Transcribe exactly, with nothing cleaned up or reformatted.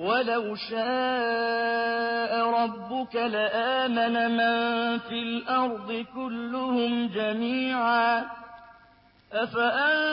وَلَوْ شَاءَ رَبُّكَ لَآمَنَ مَن فِي الْأَرْضِ كُلُّهُمْ جَمِيعًا ۚ أَفَأَنتَ